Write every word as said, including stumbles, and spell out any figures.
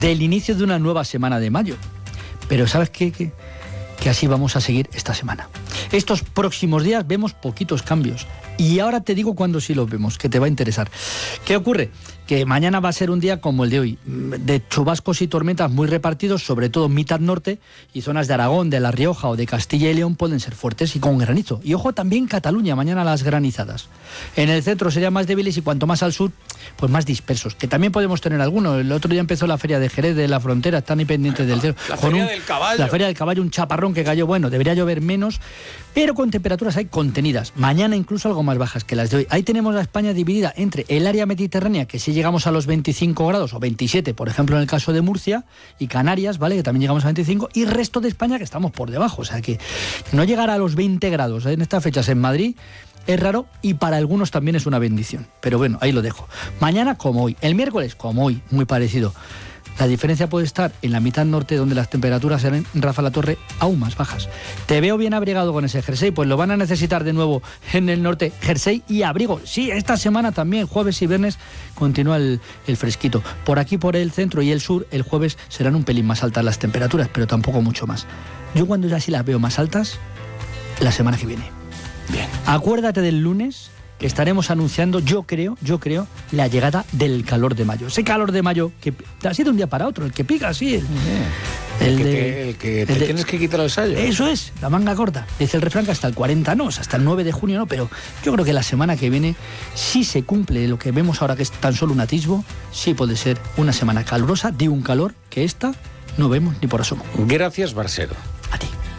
del inicio de una nueva semana de mayo. Pero ¿sabes qué? Que, que así vamos a seguir esta semana. Estos próximos días vemos poquitos cambios. Y ahora te digo cuándo sí los vemos, que te va a interesar. ¿Qué ocurre? Que mañana va a ser un día como el de hoy, de chubascos y tormentas muy repartidos, sobre todo mitad norte, y zonas de Aragón, de La Rioja o de Castilla y León pueden ser fuertes y con granizo. Y ojo, también Cataluña, mañana las granizadas. En el centro serían más débiles y cuanto más al sur, pues más dispersos, que también podemos tener algunos. El otro día empezó la feria de Jerez de la Frontera, están ahí pendientes del cielo. La con feria un, del caballo. La feria del caballo, un chaparrón que cayó, bueno, debería llover menos, pero con temperaturas ahí contenidas. Mañana incluso algo más bajas que las de hoy. Ahí tenemos a España dividida entre el área mediterránea, que si llegamos a los veinticinco grados o veintisiete, por ejemplo en el caso de Murcia, y Canarias, ¿vale?, que también llegamos a veinticinco, y resto de España que estamos por debajo. O sea que no llegar a los veinte grados en estas fechas en Madrid es raro y para algunos también es una bendición. Pero bueno, ahí lo dejo. Mañana como hoy, el miércoles como hoy, muy parecido. La diferencia puede estar en la mitad norte, donde las temperaturas serán, Rafa La Torre, aún más bajas. Te veo bien abrigado con ese jersey, pues lo van a necesitar de nuevo en el norte, jersey y abrigo. Sí, esta semana también, jueves y viernes, continúa el, el fresquito. Por aquí, por el centro y el sur, el jueves serán un pelín más altas las temperaturas, pero tampoco mucho más. Yo cuando ya sí las veo más altas, la semana que viene. Bien. Acuérdate del lunes, que estaremos anunciando, yo creo, yo creo, la llegada del calor de mayo. Ese calor de mayo que ha sido de un día para otro, el que pica así. El, el, el que de, te, el que te el de, tienes que quitar el sayo. Eso es, la manga corta. Dice el refrán que hasta el cuarenta no, hasta el nueve de junio no, pero yo creo que la semana que viene, si se cumple lo que vemos ahora, que es tan solo un atisbo, sí puede ser una semana calurosa, de un calor que esta no vemos ni por asomo. Gracias, Barsero.